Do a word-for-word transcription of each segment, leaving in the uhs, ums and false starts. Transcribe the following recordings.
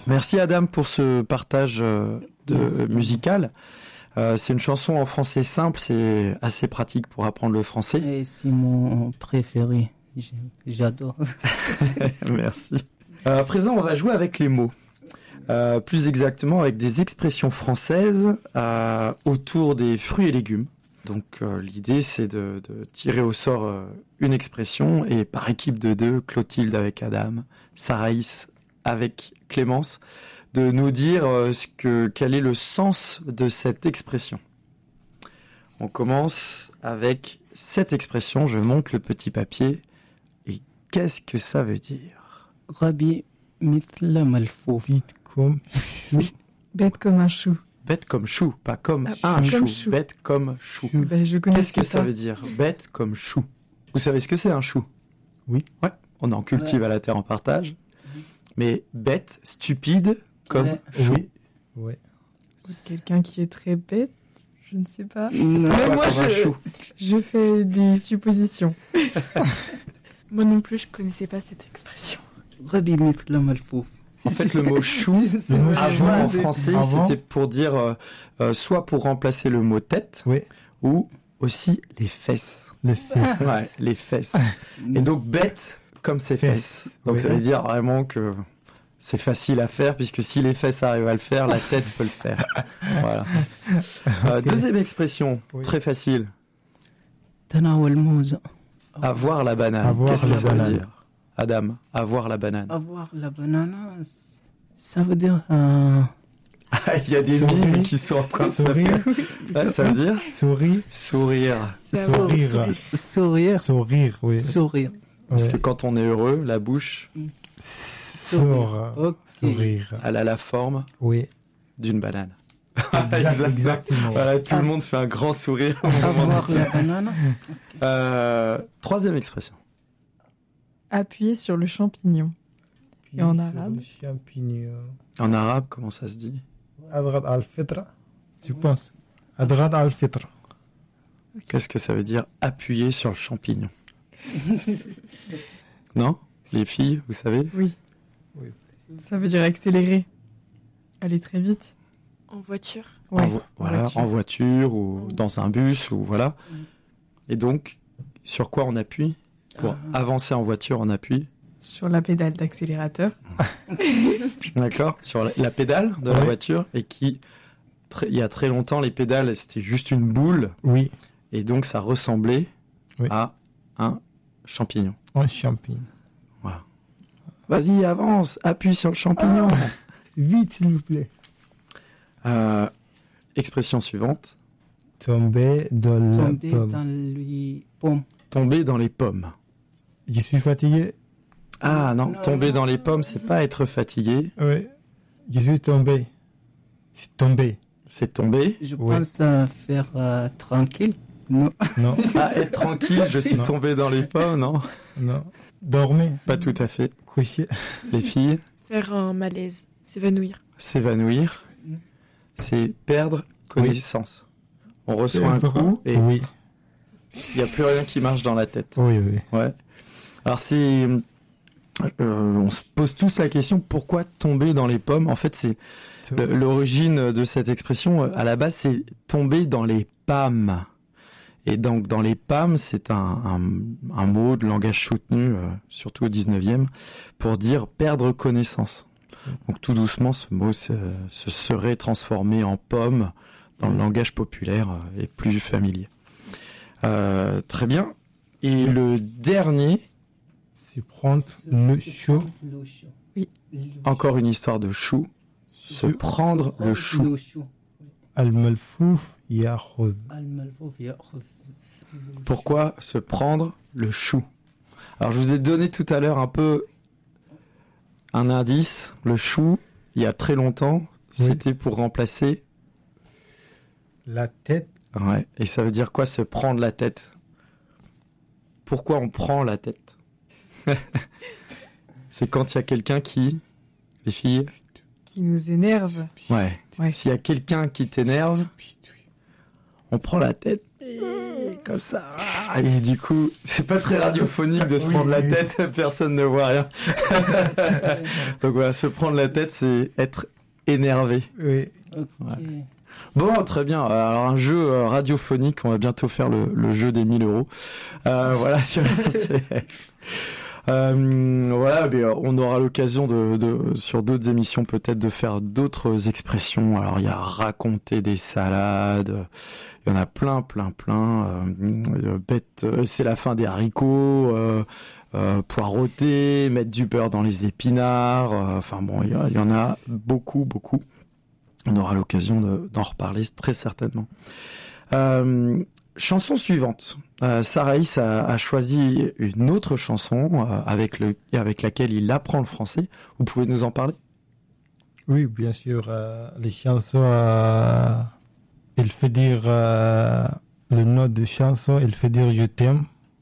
Merci Adam pour ce partage euh, de, euh, musical. Euh, c'est une chanson en français simple, c'est assez pratique pour apprendre le français. Et c'est mon préféré, j'adore. Merci. Euh, à présent, on va jouer avec les mots. Euh, plus exactement avec des expressions françaises euh, autour des fruits et légumes. Donc euh, l'idée c'est de, de tirer au sort euh, une expression et par équipe de deux, Clotilde avec Adam, Saraïs avec Clémence, de nous dire euh, ce que, quel est le sens de cette expression. On commence avec cette expression, je monte le petit papier et qu'est-ce que ça veut dire? Rabbi mitla malfouf. Vite comme chou. Bête comme un chou. Bête comme chou, pas comme Ah, un comme chou. chou. Bête comme chou. Chou. Ben, je connais Qu'est-ce que ça. ça veut dire? Bête comme chou. Vous savez ce que c'est un chou? Oui. Ouais. On en cultive Ouais. à la terre en partage. Mais bête, stupide, comme Ouais. chou. Oui. Ouais. Quelqu'un qui est très bête, je ne sais pas. Non. Mais Pas moi, comme un je, chou. je fais des suppositions. Moi non plus, je connaissais pas cette expression. Rabbi mitla malfouf. En fait, le mot chou, Le mot avant en chou, français, avant. c'était pour dire euh, euh, soit pour remplacer le mot tête, Oui. ou aussi les fesses. Les fesses. Ouais, les fesses. Et donc bête comme ses fesses. Fesses. Donc Oui. ça veut dire vraiment que c'est facile à faire, puisque si les fesses arrivent à le faire, la tête peut le faire. Voilà. Euh, deuxième expression, Oui. très facile. Tanawal mouza. Avoir la banane. Avoir Qu'est-ce que la ça veut banane. dire? Adam, avoir la banane. Avoir la banane, ça veut dire euh, Il y a des Sourire. mimes qui sont en train de se Sourire. Ouais, ça veut dire Souris. sourire. C'est avoir- Sourire. sourire. Sourire, oui. Sourire. Parce Ouais. que quand on est heureux, la bouche, Sourire. Ok. Sourire. elle a la forme Oui. d'une banane. Exact- Exactement. Voilà, tout le monde fait un grand sourire. au moment Avoir de- la banane. Euh, troisième expression. Appuyer sur le champignon. Et en arabe? Champignon. En arabe, comment ça se dit? Adrat al-fitra. Tu penses? Adrat al-fitra. Qu'est-ce que ça veut dire appuyer sur le champignon? Non? Les filles, vous savez? Oui. Oui. Ça veut dire accélérer. Aller très vite. En voiture. Ouais. en, vo- voilà, voiture. en voiture ou dans un bus ou voilà. Et donc, sur quoi on appuie? Pour Ah. avancer en voiture, on appuie. Sur la pédale d'accélérateur. D'accord? Sur la, la pédale de la Ouais. voiture et qui, très- il y a très longtemps, les pédales, c'était juste une boule Oui. et donc ça ressemblait Oui. à un champignon. Un champignon. Vas-y, avance, appuie sur le champignon. Vite, s'il vous plaît. Euh, expression suivante. Tomber dans la Tomber pomme. dans les pommes. Tomber dans les pommes. Je suis fatigué. Ah non, Non, tomber non. dans les pommes, c'est pas être fatigué, Oui. Je suis tombé. C'est tombé. c'est tomber. Je Ouais. pense à faire euh, tranquille. Non. Non. Ah, être tranquille, je suis Non. tombé dans les pommes, non? Non. Dormir. Pas tout à fait. Coucher. Les filles, Faire un malaise. S'évanouir. s'évanouir, c'est perdre connaissance. On reçoit un coup et Oui. il n'y a plus rien qui marche dans la tête. Oui, oui. Ouais. Alors c'est, euh, on se pose tous la question pourquoi tomber dans les pommes. En fait, c'est le- l'origine de cette expression. euh, À la base, c'est tomber dans les pommes. Et donc dans les pommes, c'est un, un, un mot de langage soutenu, euh, surtout au dix-neuvième, pour dire perdre connaissance. Donc tout doucement, ce mot se, se serait transformé en pomme dans le langage populaire euh, et plus familier. Euh, très bien. Et le dernier, C'est prendre le chaud. Le chaud. Oui. encore une histoire de chou, se prendre le chou. Le chou. Al-malfouf yakhud. Al-malfouf ya'khudh. Pourquoi se prendre le chou? Alors je vous ai donné tout à l'heure un peu un indice. Le chou, il y a très longtemps, Oui. c'était pour remplacer. La tête. Ouais. Et ça veut dire quoi se prendre la tête? Pourquoi on prend la tête? C'est quand il y a quelqu'un qui, les filles, Qui nous énerve. ouais. Ouais. S'il y a quelqu'un qui t'énerve, on prend la tête et comme ça. Et du coup, c'est pas très radiophonique de se Oui, prendre la oui. tête, personne ne voit rien. Donc voilà, se prendre la tête, c'est être énervé. Oui. Ok. Bon, très bien. Alors un jeu euh, radiophonique, on va bientôt faire le, le jeu des mille euros. Euh, voilà sur R C F. Euh, voilà, mais euh, on aura l'occasion de, de sur d'autres émissions peut-être de faire d'autres expressions. Alors il y a raconter des salades, il y en a plein, plein, plein. Euh, bête, euh, c'est la fin des haricots. Euh, euh, poireauter, mettre du beurre dans les épinards. Euh, enfin bon, il y, a- il y en a beaucoup, beaucoup. On aura l'occasion de, d'en reparler très certainement. Euh, chanson suivante. Euh, Saraïs a, a choisi une autre chanson euh, avec, le, avec laquelle il apprend le français. Vous pouvez nous en parler ? Oui, bien sûr. euh, les chansons, euh, il fait dire euh, le nom de chanson, il fait dire je t'aime.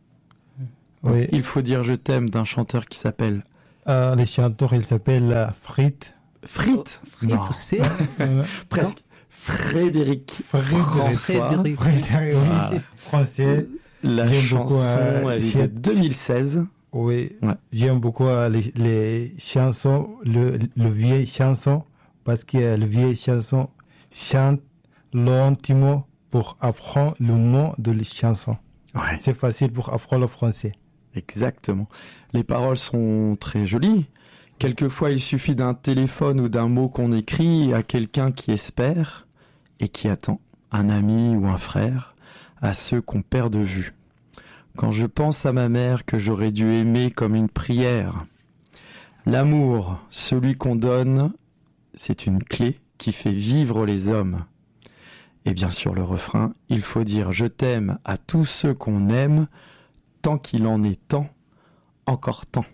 Oui. Il faut dire je t'aime d'un chanteur qui s'appelle Euh, les chanteurs, il s'appelle euh, Frit. Frit. Frit, Non, c'est Euh, presque. Frédéric. Frédéric. Frédéric. Frédéric, oui. Voilà. Français. La J'aime chanson, beaucoup, euh, elle est de Chiet. deux mille seize. Oui. Ouais. J'aime beaucoup euh, les, les chansons, le, le vieil chanson, parce que euh, le vieil chanson chante lentement pour apprendre le mot de les chansons. Ouais. C'est facile pour apprendre le français. Exactement. Les paroles sont très jolies. Quelquefois, il suffit d'un téléphone ou d'un mot qu'on écrit à quelqu'un qui espère et qui attend, un ami ou un frère, à ceux qu'on perd de vue. Quand je pense à ma mère que j'aurais dû aimer comme une prière, l'amour, celui qu'on donne, c'est une clé qui fait vivre les hommes. Et bien sûr, le refrain, il faut dire je t'aime à tous ceux qu'on aime, tant qu'il en est temps, encore temps.